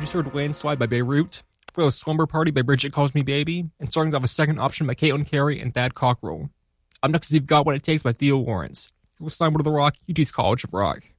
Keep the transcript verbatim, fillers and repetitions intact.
just heard Landslide by Beirut, for Slumber Party by Bridget Calls Me Baby, and starting off a second option by Caitlin Carey and Thad Cockrell. Up next is You've Got What It Takes by Theo Lawrence. You're listening to The Rock, U T's College of Rock.